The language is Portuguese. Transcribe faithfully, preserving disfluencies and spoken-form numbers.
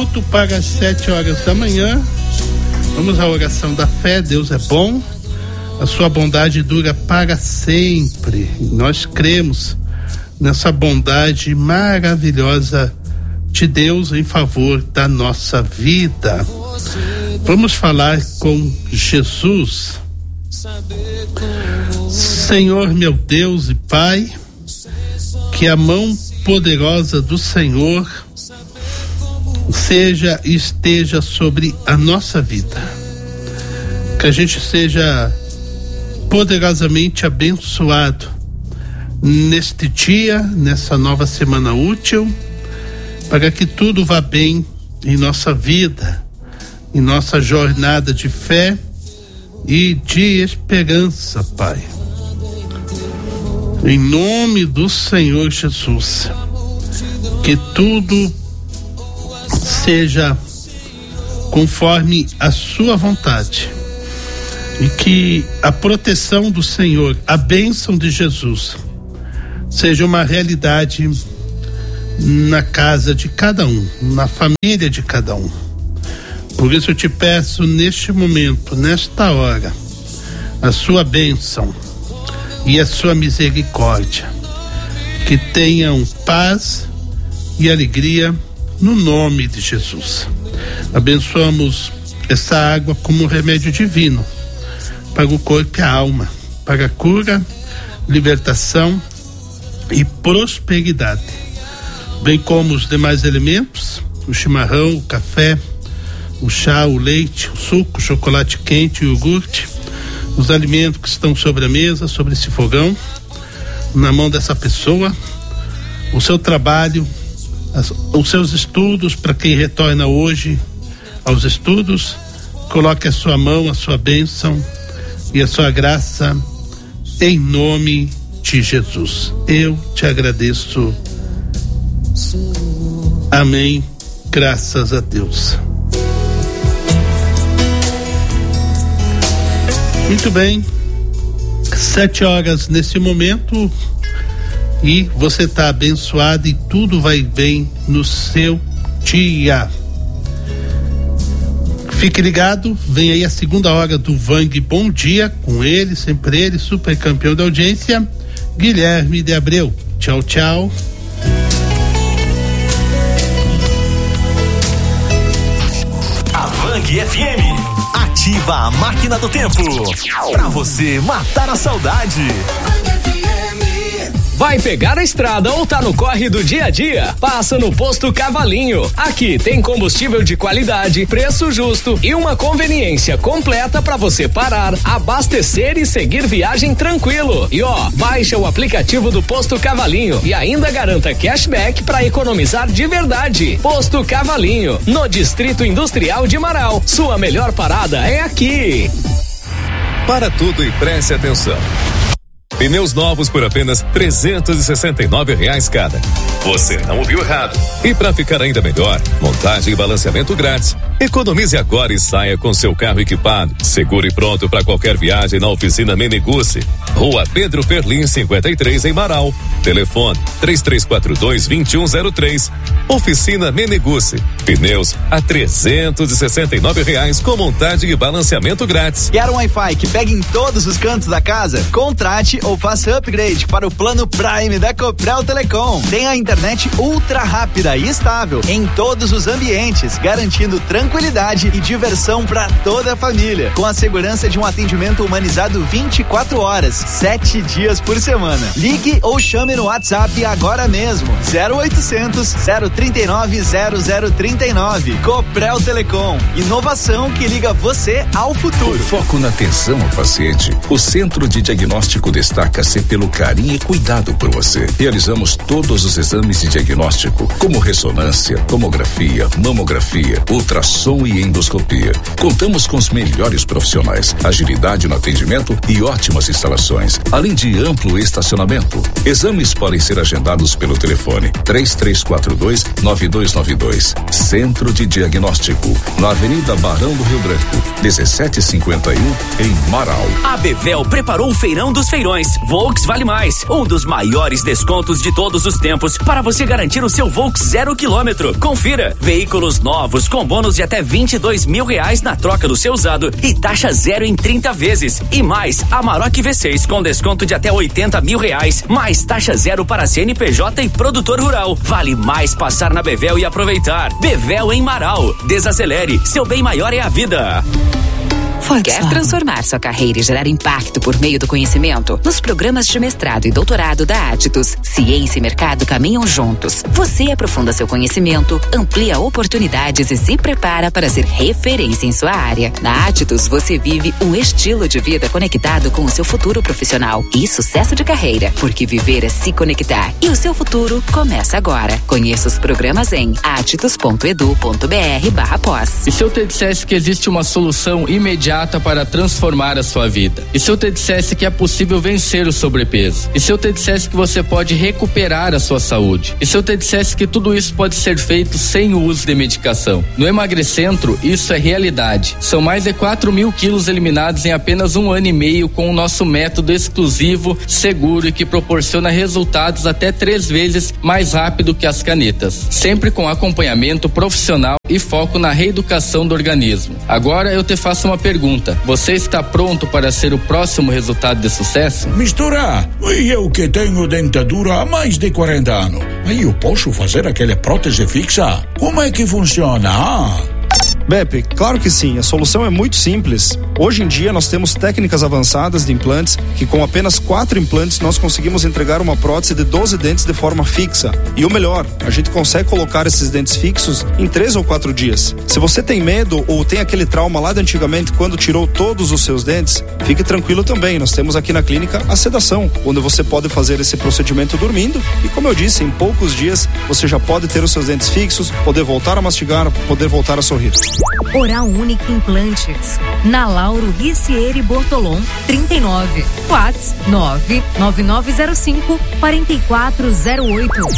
minuto para as sete horas da manhã. Vamos à oração da fé. Deus é bom, a sua bondade dura para sempre. Nós cremos nessa bondade maravilhosa de Deus em favor da nossa vida. Vamos falar com Jesus. Senhor, meu Deus e Pai, que a mão poderosa do Senhor seja e esteja sobre a nossa vida, que a gente seja poderosamente abençoado neste dia, nessa nova semana útil, para que tudo vá bem em nossa vida, em nossa jornada de fé e de esperança, Pai. Em nome do Senhor Jesus, que tudo seja conforme a sua vontade e que a proteção do Senhor, a bênção de Jesus, seja uma realidade na casa de cada um, na família de cada um. Por isso eu te peço neste momento, nesta hora, a sua bênção e a sua misericórdia, que tenham paz e alegria no nome de Jesus. Abençoamos essa água como um remédio divino para o corpo e a alma, para a cura, libertação e prosperidade, bem como os demais elementos, o chimarrão, o café, o chá, o leite, o suco, o chocolate quente, o iogurte, os alimentos que estão sobre a mesa, sobre esse fogão, na mão dessa pessoa, o seu trabalho, as, os seus estudos, para quem retorna hoje aos estudos, coloque a sua mão, a sua bênção e a sua graça em nome de Jesus. Eu te agradeço. Amém. Graças a Deus. Muito bem, sete horas nesse momento e você está abençoado e tudo vai bem no seu dia. Fique ligado, vem aí a segunda hora do Vang Bom Dia com ele, sempre ele, super campeão da audiência, Guilherme de Abreu. Tchau, tchau. A Vang F M ativa a máquina do tempo pra você matar a saudade. Vai pegar a estrada ou tá no corre do dia a dia? Passa no Posto Cavalinho. Aqui tem combustível de qualidade, preço justo e uma conveniência completa para você parar, abastecer e seguir viagem tranquilo. E ó, baixa o aplicativo do Posto Cavalinho e ainda garanta cashback para economizar de verdade. Posto Cavalinho, no Distrito Industrial de Marau. Sua melhor parada é aqui. Para tudo e preste atenção. Pneus novos por apenas trezentos e sessenta e nove reais cada. Você não ouviu errado. E para ficar ainda melhor, montagem e balanceamento grátis. Economize agora e saia com seu carro equipado, seguro e pronto para qualquer viagem na oficina Menegusse. Rua Pedro Perlim cinquenta e três em Marau. Telefone três três quatro dois, dois um zero três. Oficina Menegusse. Pneus a trezentos e sessenta e nove reais com montagem e balanceamento grátis. Quer um Wi-Fi que pegue em todos os cantos da casa? Contrate ou faça upgrade para o plano Prime da Copel Telecom. Tem a internet ultra rápida e estável em todos os ambientes, garantindo tranquilidade e diversão para toda a família, com a segurança de um atendimento humanizado vinte e quatro horas, sete dias por semana. Ligue ou chame no WhatsApp agora mesmo. zero oitocentos, zero trinta e nove, zero zero trinta e nove. Copel Telecom. Inovação que liga você ao futuro. Com foco na atenção ao paciente, o Centro de Diagnóstico destaca-se pelo carinho e cuidado por você. Realizamos todos os exames de diagnóstico, como ressonância, tomografia, mamografia, ultrassom e endoscopia. Contamos com os melhores profissionais, agilidade no atendimento e ótimas instalações, além de amplo estacionamento. Exames podem ser agendados pelo telefone três três quatro dois, nove dois nove dois. Centro de Diagnóstico, na Avenida Barão do Rio Branco, dezessete cinquenta e um, em Marau. A Bevel preparou o Feirão dos Feirões mais. Volks Vale Mais, um dos maiores descontos de todos os tempos para você garantir o seu Volks zero quilômetro. Confira, veículos novos com bônus de até vinte e dois mil reais na troca do seu usado e taxa zero em trinta vezes. E mais, Amarok V seis com desconto de até oitenta mil reais, mais taxa zero para C N P J e produtor rural. Vale mais passar na Bevel e aproveitar. Bevel em Marau. Desacelere, seu bem maior é a vida. Quer transformar sua carreira e gerar impacto por meio do conhecimento? Nos programas de mestrado e doutorado da Attitus, ciência e mercado caminham juntos. Você aprofunda seu conhecimento, amplia oportunidades e se prepara para ser referência em sua área. Na Attitus, você vive um estilo de vida conectado com o seu futuro profissional e sucesso de carreira, porque viver é se conectar e o seu futuro começa agora. Conheça os programas em attitus ponto edu ponto br barra pós. E se eu te dissesse que existe uma solução imediata para transformar a sua vida? E se eu te dissesse que é possível vencer o sobrepeso? E se eu te dissesse que você pode recuperar a sua saúde? E se eu te dissesse que tudo isso pode ser feito sem o uso de medicação? No Emagrecentro, isso é realidade. São mais de quatro mil quilos eliminados em apenas um ano e meio com o nosso método exclusivo, seguro e que proporciona resultados até três vezes mais rápido que as canetas. Sempre com acompanhamento profissional e foco na reeducação do organismo. Agora eu te faço uma pergunta. Você está pronto para ser o próximo resultado de sucesso? Mistura, e eu que tenho dentadura há mais de quarenta anos. Aí eu posso fazer aquela prótese fixa? Como é que funciona? Ah. Beppe, claro que sim, a solução é muito simples. Hoje em dia nós temos técnicas avançadas de implantes que com apenas quatro implantes nós conseguimos entregar uma prótese de doze dentes de forma fixa. E o melhor, a gente consegue colocar esses dentes fixos em três ou quatro dias. Se você tem medo ou tem aquele trauma lá de antigamente quando tirou todos os seus dentes, fique tranquilo também, nós temos aqui na clínica a sedação, onde você pode fazer esse procedimento dormindo e, como eu disse, em poucos dias você já pode ter os seus dentes fixos, poder voltar a mastigar, poder voltar a sorrir. Oral Unique Implantes, na Lauro Ricieri Bortolom, trinta e nove. WhatsApp nove nove nove zero cinco quatro quatro zero oito.